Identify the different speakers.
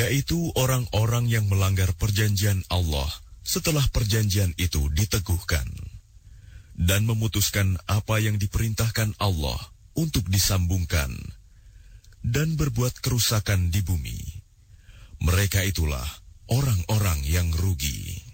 Speaker 1: yaitu orang-orang yang melanggar perjanjian Allah setelah perjanjian itu diteguhkan, dan memutuskan apa yang diperintahkan Allah untuk disambungkan, dan berbuat kerusakan di bumi. Mereka itulah orang-orang yang rugi.